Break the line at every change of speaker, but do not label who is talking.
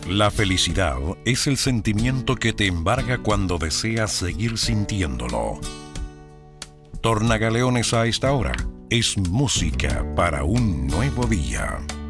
La felicidad es el sentimiento que te embarga cuando deseas seguir sintiéndolo. Tornagaleones a esta hora es música para un nuevo día.